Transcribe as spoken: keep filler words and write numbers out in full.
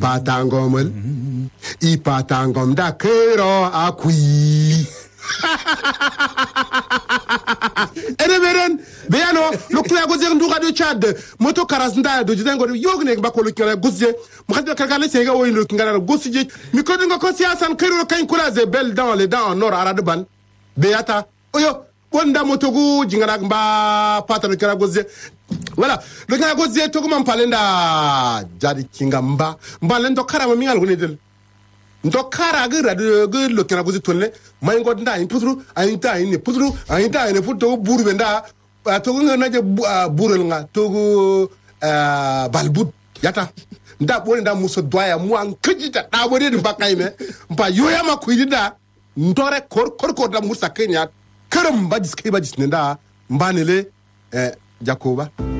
patangomel I patangom da kero akui ene beren beyano lo kla goze nduga do Chad moto karaznda do jidango yogne bako lo kla goze mo khadba kalkale senga o lo ngara goze mi ko nga conscience an kero kan kuraze bel dans les dents nord arade ban beyata oyo wanda moto gu jingara mba patano kala goze voilà le ngara goze to ko man palenda jadi kinga mba mba lendo karama mi ngal gonedel ndo kara ga radio ga lo kena gozi tonle may ngod nda in putru ay nda in putru ay nda in putru buru benda to nga na je burul nga to go balbut yata nda boni nda muso doya mu an kejita da boni de bakay me mpa yoya ma ku yida ndore kor kor kor da musa kenya karam badis kay badis nda mbanele eh jakoba